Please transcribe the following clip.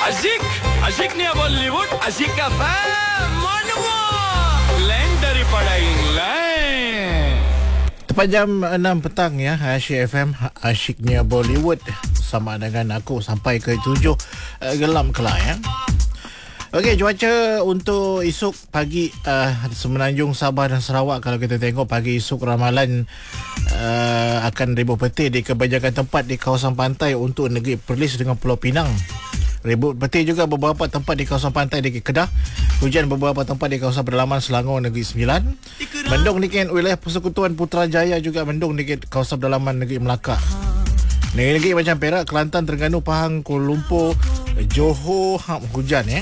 Asyiknya Bollywood, asyik ka fam. Mana mo? Lain daripada yang lain. Tepat jam 6 petang ya, Asyik FM, asyiknya Bollywood. Sama dengan aku sampai ke 7 gelam kelak ya. Okey, cuaca untuk esok pagi Semenanjung, Sabah dan Sarawak. Kalau kita tengok pagi esok ramalan akan ribut petir di kebanyakan tempat di kawasan pantai untuk Negeri Perlis dengan Pulau Pinang. Ribut petir juga beberapa tempat di kawasan pantai di Kedah. Hujan beberapa tempat di kawasan pedalaman Selangor Negeri Sembilan. Mendung di wilayah Persekutuan Putrajaya, juga mendung di kawasan pedalaman Negeri Melaka. Negeri-negeri macam Perak, Kelantan, Terengganu, Pahang, Kuala Lumpur, Johor, hujan ya.